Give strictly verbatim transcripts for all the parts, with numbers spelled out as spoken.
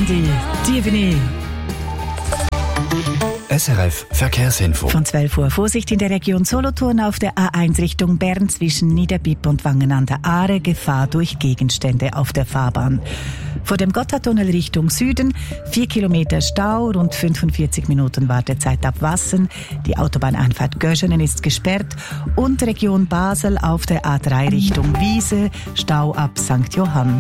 Sandy, Dievini. S R F Verkehrsinfo. Von zwölf Uhr Vorsicht in der Region Solothurn auf der A eins Richtung Bern zwischen Niederbipp und Wangen an der Aare. Gefahr durch Gegenstände auf der Fahrbahn. Vor dem Gotthardtunnel Richtung Süden vier Kilometer Stau, rund fünfundvierzig Minuten Wartezeit ab Wassen. Die Autobahneinfahrt Göschenen ist gesperrt und Region Basel auf der A drei Richtung Wiese, Stau ab Sankt Johann.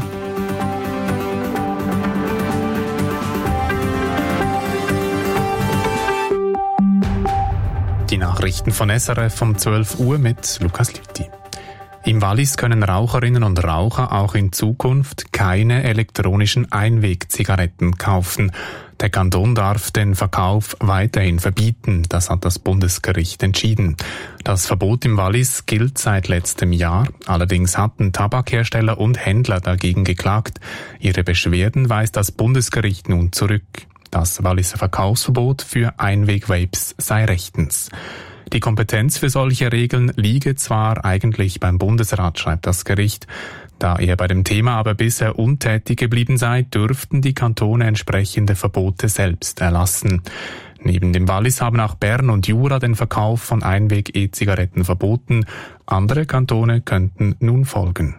Die Nachrichten von S R F um zwölf Uhr mit Lukas Lüthi. Im Wallis können Raucherinnen und Raucher auch in Zukunft keine elektronischen Einwegzigaretten kaufen. Der Kanton darf den Verkauf weiterhin verbieten, das hat das Bundesgericht entschieden. Das Verbot im Wallis gilt seit letztem Jahr, allerdings hatten Tabakhersteller und Händler dagegen geklagt. Ihre Beschwerden weist das Bundesgericht nun zurück. Das Walliser Verkaufsverbot für Einweg-Vapes sei rechtens. Die Kompetenz für solche Regeln liege zwar eigentlich beim Bundesrat, schreibt das Gericht. Da er bei dem Thema aber bisher untätig geblieben sei, dürften die Kantone entsprechende Verbote selbst erlassen. Neben dem Wallis haben auch Bern und Jura den Verkauf von Einweg-E-Zigaretten verboten. Andere Kantone könnten nun folgen.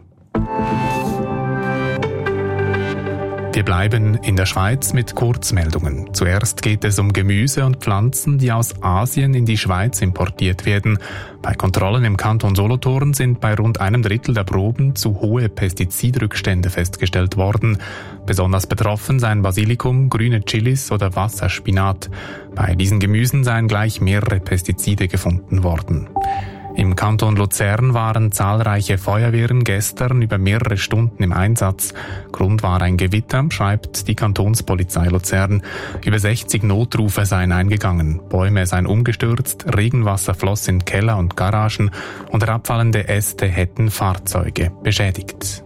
Wir bleiben in der Schweiz mit Kurzmeldungen. Zuerst geht es um Gemüse und Pflanzen, die aus Asien in die Schweiz importiert werden. Bei Kontrollen im Kanton Solothurn sind bei rund einem Drittel der Proben zu hohe Pestizidrückstände festgestellt worden. Besonders betroffen seien Basilikum, grüne Chilis oder Wasserspinat. Bei diesen Gemüsen seien gleich mehrere Pestizide gefunden worden. Im Kanton Luzern waren zahlreiche Feuerwehren gestern über mehrere Stunden im Einsatz. Grund war ein Gewitter, schreibt die Kantonspolizei Luzern. Über sechzig Notrufe seien eingegangen. Bäume seien umgestürzt, Regenwasser floss in Keller und Garagen und herabfallende Äste hätten Fahrzeuge beschädigt.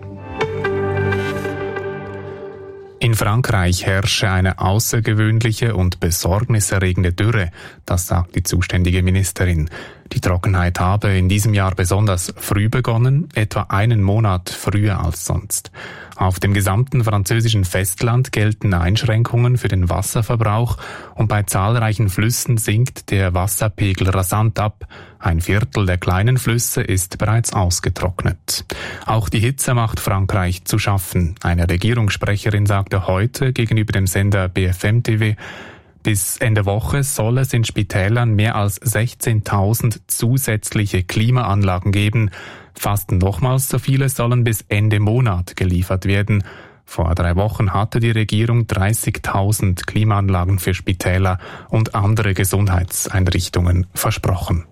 In Frankreich herrsche eine außergewöhnliche und besorgniserregende Dürre, das sagt die zuständige Ministerin. Die Trockenheit habe in diesem Jahr besonders früh begonnen, etwa einen Monat früher als sonst. Auf dem gesamten französischen Festland gelten Einschränkungen für den Wasserverbrauch und bei zahlreichen Flüssen sinkt der Wasserpegel rasant ab. Ein Viertel der kleinen Flüsse ist bereits ausgetrocknet. Auch die Hitze macht Frankreich zu schaffen. Eine Regierungssprecherin sagte heute gegenüber dem Sender B F M T V, bis Ende Woche soll es in Spitälern mehr als sechzehntausend zusätzliche Klimaanlagen geben. Fast nochmals so viele sollen bis Ende Monat geliefert werden. Vor drei Wochen hatte die Regierung dreißigtausend Klimaanlagen für Spitäler und andere Gesundheitseinrichtungen versprochen.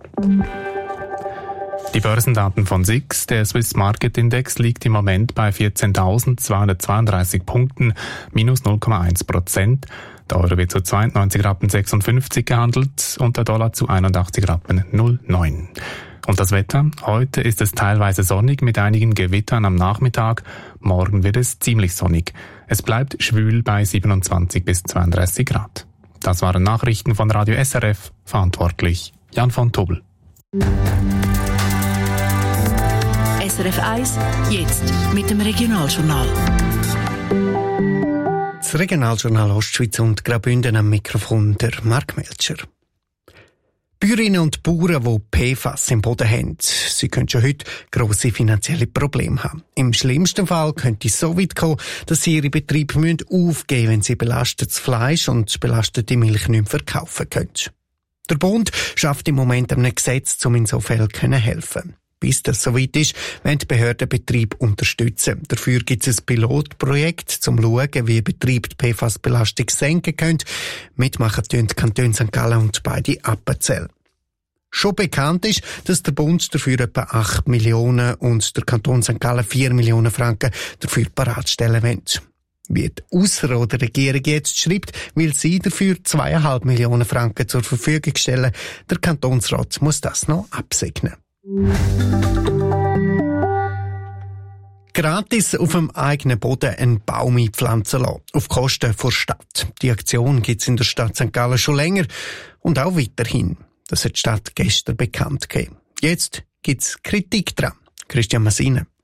Die Börsendaten von S I X, der Swiss Market Index, liegt im Moment bei vierzehntausendzweihundertzweiunddreißig Punkten, minus null Komma eins Prozent. Der Euro wird zu zweiundneunzig Rappen sechsundfünfzig gehandelt und der Dollar zu einundachtzig Rappen null Komma neun. Und das Wetter? Heute ist es teilweise sonnig mit einigen Gewittern am Nachmittag. Morgen wird es ziemlich sonnig. Es bleibt schwül bei siebenundzwanzig bis zweiunddreißig Grad. Das waren Nachrichten von Radio S R F. Verantwortlich Jan von Tobel. S R F eins, jetzt mit dem Regionaljournal. Das Regionaljournal Ostschweiz und Graubünden am Mikrofon der Mark Melcher. Bäuerinnen und Bauern, die P F A S im Boden haben, sie können schon heute grosse finanzielle Probleme haben. Im schlimmsten Fall könnte es so weit kommen, dass sie ihre Betriebe aufgeben müssen, wenn sie belastetes Fleisch und belastete Milch nicht mehr verkaufen können. Der Bund schafft im Moment an einem Gesetz, um in so Fällen zu helfen. Bis das soweit ist, wollen die Behörden Betrieb unterstützen. Dafür gibt es ein Pilotprojekt, um zu schauen, wie Betriebe die P F A S-Belastung senken können. Mitmachen tun die Kantone Sankt Gallen und beide Appenzell. Schon bekannt ist, dass der Bund dafür etwa acht Millionen und der Kanton Sankt Gallen vier Millionen Franken dafür bereitstellen wollen. Wie die Ausserrhoder Regierung jetzt schreibt, will sie dafür zweieinhalb Millionen Franken zur Verfügung stellen. Der Kantonsrat muss das noch absegnen. Gratis auf dem eigenen Boden einen Baum einpflanzen lassen, auf Kosten der Stadt. Die Aktion gibt es in der Stadt Sankt Gallen schon länger und auch weiterhin. Das hat die Stadt gestern bekannt gegeben. Jetzt gibt es Kritik dran. Christian Massine.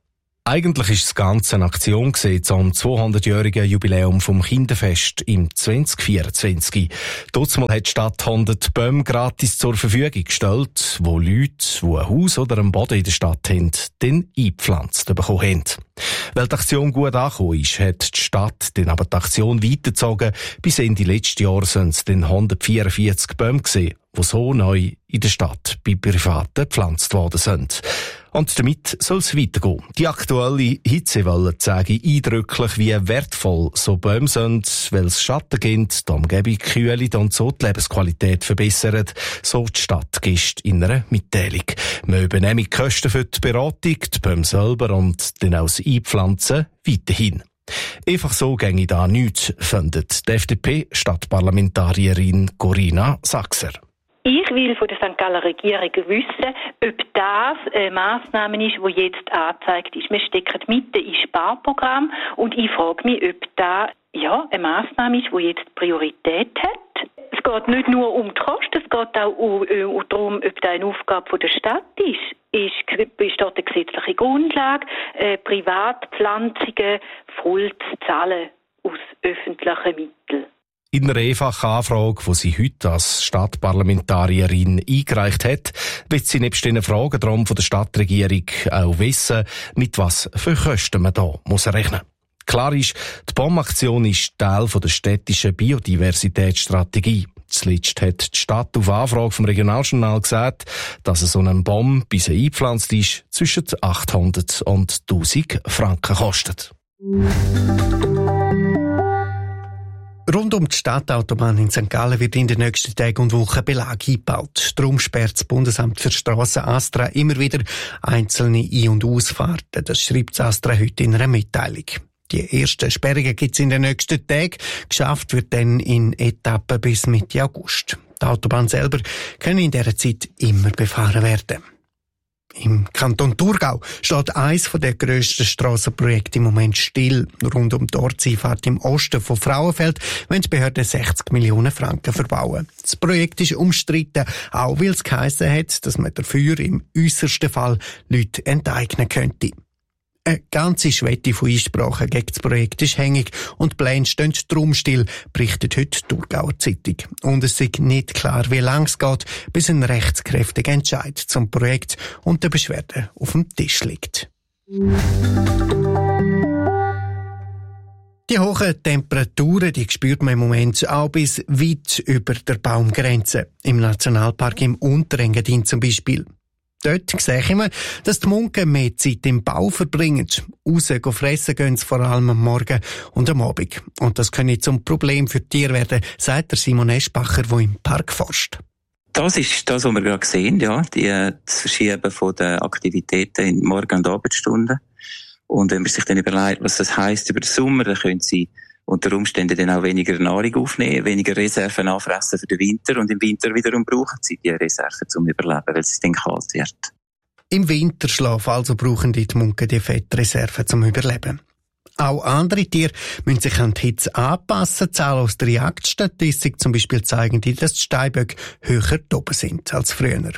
Eigentlich ist das Ganze eine Aktion zum zweihundertjährigen Jubiläum vom Kinderfest im zwanzig vierundzwanzig. Dazumal hat die Stadt hundert Bäume gratis zur Verfügung gestellt, wo Leute, die ein Haus oder einen Boden in der Stadt haben, dann eingepflanzt bekommen haben. Weil die Aktion gut angekommen ist, hat die Stadt dann aber die Aktion weitergezogen. Bis Ende letzten Jahr sind es dann hundertvierundvierzig Bäume gewesen, die so neu in der Stadt bei Privaten gepflanzt worden sind. Und damit soll es weitergehen. Die aktuelle Hitzewelle zeigt eindrücklich, wie wertvoll so Bäume sind, weil es Schatten gibt, die Umgebung kühlt und so die Lebensqualität verbessert, so die Stadtgäste in einer Mitteilung. Wir übernehmen die Kosten für die Beratung, die Bäume selber und dann auch das Einpflanzen weiterhin. Einfach so ginge da nichts, findet die F D P-Stadtparlamentarierin Corinna Sachser. Ich will von der Sankt Galler Regierung wissen, ob das eine Massnahme ist, die jetzt angezeigt ist. Wir stecken mitten im Sparprogramm und ich frage mich, ob das ja, eine Massnahme ist, die jetzt Priorität hat. Es geht nicht nur um die Kosten, es geht auch um, um, darum, ob das eine Aufgabe der Stadt ist. Ist, ist dort eine gesetzliche Grundlage, äh, Privatpflanzungen voll zu zahlen aus öffentlichen Mitteln. In einer einfachen Anfrage, die sie heute als Stadtparlamentarierin eingereicht hat, wird sie nebst den Fragen darum von der Stadtregierung auch wissen, mit was für Kosten man da muss rechnen. Klar ist, die Baumaktion ist Teil der städtischen Biodiversitätsstrategie. Zuletzt hat die Stadt auf Anfrage vom Regionaljournal gesagt, dass so ein Baum, bis er eingepflanzt ist, zwischen achthundert und tausend Franken kostet. Rund um die Stadtautobahn in Sankt Gallen wird in den nächsten Tagen und Wochen Belag eingebaut. Darum sperrt das Bundesamt für Strassen Astra immer wieder einzelne Ein- und Ausfahrten. Das schreibt das Astra heute in einer Mitteilung. Die ersten Sperrungen gibt es in den nächsten Tagen. Geschafft wird dann in Etappen bis Mitte August. Die Autobahn selber kann in dieser Zeit immer befahren werden. Im Kanton Thurgau steht eines der grössten Strassenprojekte im Moment still. Rund um die Ortseinfahrt im Osten von Frauenfeld wollen die Behörden sechzig Millionen Franken verbauen. Das Projekt ist umstritten, auch weil es geheissen hat, dass man dafür im äussersten Fall Leute enteignen könnte. Eine ganze Schwette von Einsprachen gegen das Projekt ist hängig und die Pläne stehen drum still, berichtet heute die Thurgauer Zeitung. Und es ist nicht klar, wie lange es geht, bis ein rechtskräftiger Entscheid zum Projekt und der Beschwerde auf dem Tisch liegt. Die hohen Temperaturen, die spürt man im Moment auch bis weit über der Baumgrenze. Im Nationalpark im Unterengadin zum Beispiel. Dort sehen wir, dass die Munken mehr Zeit im Bau verbringen. Raus fressen gehen sie vor allem am Morgen und am Abend. Und das könnte zum Problem für die Tiere werden, sagt der Simon Eschbacher, der im Park forscht. Das ist das, was wir gerade sehen, ja. Die, das Verschieben von den Aktivitäten in Morgen- und Abendstunden. Und wenn man sich dann überlegt, was das heisst über den Sommer, dann können sie unter Umständen dann auch weniger Nahrung aufnehmen, weniger Reserven anfressen für den Winter und im Winter wiederum brauchen sie die Reserven zum Überleben, weil es dann kalt wird. Im Winterschlaf also brauchen die Munken die Fettreserven zum Überleben. Auch andere Tiere müssen sich an die Hitze anpassen. Zahlen aus der Jagdstatistik zum Beispiel zeigen die, dass die Steinböcke höher oben sind als früher.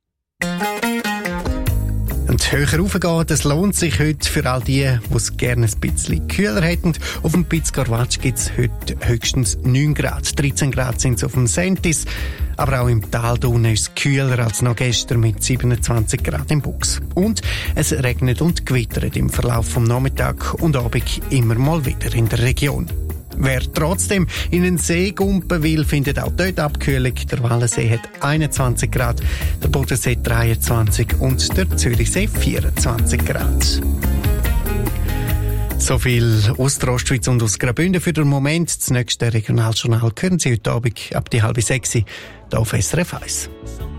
Und höher raufgehen, das lohnt sich heute für all die, die es gerne ein bisschen kühler hätten. Auf dem Piz Carvaccio gibt es heute höchstens neun Grad. dreizehn Grad sind es auf dem Sentis. Aber auch im Tal da unten ist es kühler als noch gestern mit siebenundzwanzig Grad im Buchs. Und es regnet und gewittert im Verlauf vom Nachmittag und Abend immer mal wieder in der Region. Wer trotzdem in den See gumpen will, findet auch dort Abkühlung. Der Wallensee hat einundzwanzig Grad, der Bodensee dreiundzwanzig und der Zürichsee vierundzwanzig Grad. So viel aus der Ostschweiz und aus Graubünden für den Moment. Das nächste Regionaljournal hören Sie heute Abend ab die halbe sechs hier auf S R F eins.